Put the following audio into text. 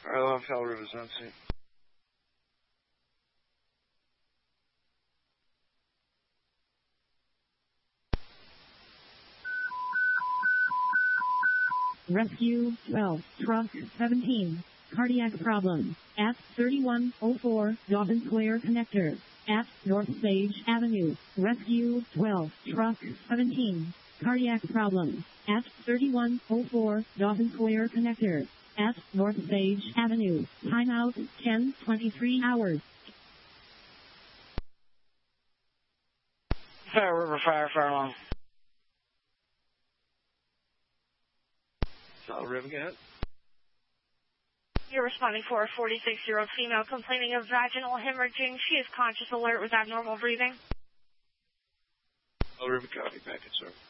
I love Fall River Sunset. Rescue 12, Truck 17, cardiac problem, at 3104 Dawson Square Connector, at North Sage Avenue. Rescue 12, Truck 17, cardiac problem, at 3104 Dawson Square Connector, at North Sage Avenue. Timeout 10:23 hours. Fall River Fire Alarm. Fall River, go ahead. You're responding for a 46-year-old female complaining of vaginal hemorrhaging. She is conscious alert with abnormal breathing. Fall River, copy, packet, sir.